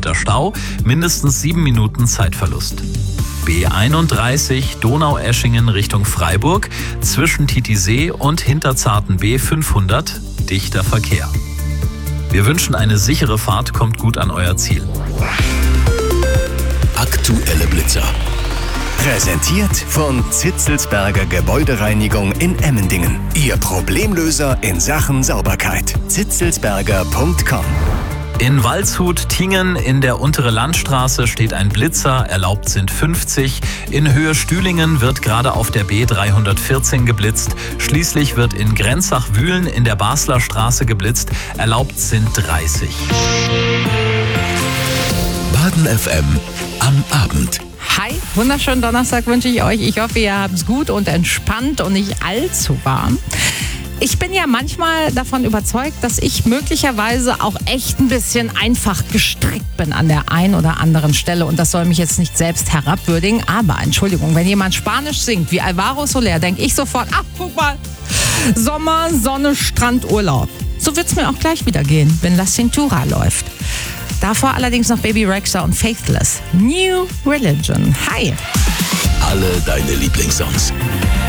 Kilometer Stau, mindestens 7 Minuten Zeitverlust. B31 Donaueschingen Richtung Freiburg, zwischen Titisee und Hinterzarten B500, dichter Verkehr. Wir wünschen eine sichere Fahrt, kommt gut an euer Ziel. Aktuelle Blitzer. Präsentiert von Zitzelsberger Gebäudereinigung in Emmendingen. Ihr Problemlöser in Sachen Sauberkeit. zitzelsberger.com. In Waldshut-Tiengen in der Untere Landstraße steht ein Blitzer, erlaubt sind 50. In Höhe Stühlingen wird gerade auf der B314 geblitzt. Schließlich wird in Grenzach-Wühlen in der Basler Straße geblitzt, erlaubt sind 30. Baden FM am Abend. Hi, wunderschönen Donnerstag wünsche ich euch. Ich hoffe, ihr habt es gut und entspannt und nicht allzu warm. Ich bin ja manchmal davon überzeugt, dass ich möglicherweise auch echt ein bisschen einfach gestrickt bin an der einen oder anderen Stelle. Und das soll mich jetzt nicht selbst herabwürdigen. Aber, Entschuldigung, wenn jemand Spanisch singt wie Alvaro Soler, denke ich sofort, ach, guck mal, Sommer, Sonne, Strand, Urlaub. So wird es mir auch gleich wieder gehen, wenn La Cintura läuft. Davor allerdings noch Baby Rexha und Faithless. New Religion. Hi. Alle deine Lieblingssongs.